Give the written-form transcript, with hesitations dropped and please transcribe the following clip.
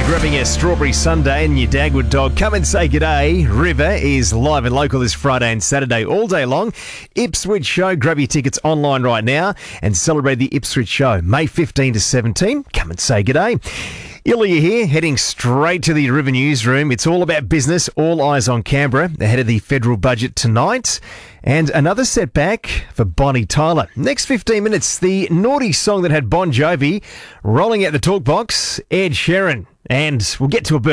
Grabbing a strawberry sundae and your Dagwood dog. Come and say g'day. River is live and local this Friday and Saturday all day long. Ipswich Show. Grab your tickets online right now and celebrate the Ipswich Show. May 15 to 17. Come and say g'day. Ilya here, heading straight to the River Newsroom. It's all about business, all eyes on Canberra, ahead of the federal budget tonight. And another setback for Bonnie Tyler. Next 15 minutes, the naughty song that had Bon Jovi rolling out the talk box, Ed Sheeran. And we'll get to a